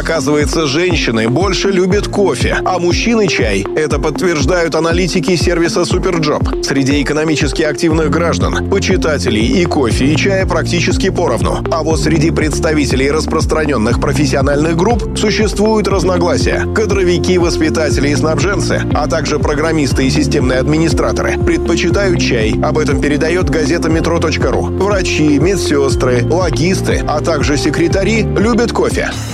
Оказывается, женщины больше любят кофе, а мужчины чай. Это подтверждают аналитики сервиса Superjob. Среди экономически активных граждан почитателей и кофе, и чая практически поровну. А вот среди представителей распространенных профессиональных групп существуют разногласия. Кадровики, воспитатели и снабженцы, а также программисты и системные администраторы предпочитают чай. Об этом передает газета metro.ru. Врачи, медсестры, логисты, а также секретари любят кофе.